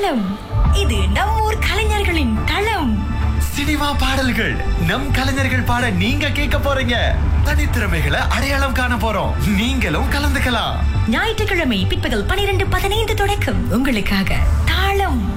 தாளம். இது நம் ஊர் கலைஞர்களின் களம். சினிமா பாடல்கள், நம் கலைஞர்கள் பாட நீங்க கேட்க போறீங்க. தனித்திறமைகளை அடையாளம் காண போறோம். நீங்களும் கலந்துக்கலாம். ஞாயிற்றுக்கிழமை பிற்பகல் 12:15 தொடக்கம் உங்களுக்காக தாளம்.